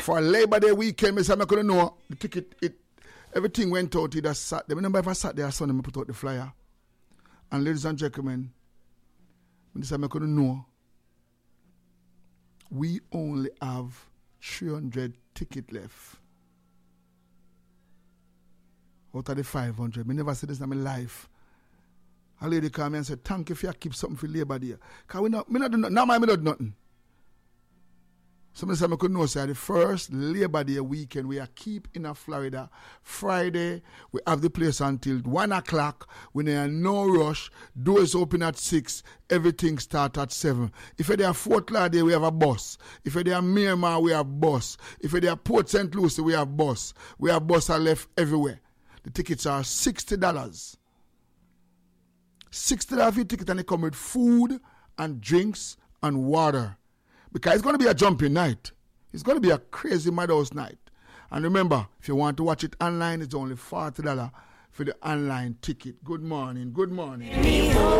For Labor Day weekend, I couldn't know the ticket. Everything went out either Saturday. I remember if I sat there, I saw them put out the flyer. And ladies and gentlemen, I couldn't know. We only have 300 tickets left. Out of the 500. I never said this in my life. A lady called me and said, thank you if you keep something for Labor Day. Because we not do nothing. Now I do nothing. Somebody said I could know, say the first Labor Day weekend we are keep in Florida. Friday, we have the place until 1 o'clock. When there are no rush, doors open at 6, everything starts at 7. If they are Fort Lauderdale, we have a bus. If they are Miramar, we have bus. If they are Port St. Lucie, we have bus. We have bus are left everywhere. The tickets are $60. $60 for your ticket, and they come with food and drinks and water. Because it's going to be a jumping night. It's going to be a crazy madhouse night. And remember, if you want to watch it online, it's only $40 for the online ticket. Good morning. Good morning.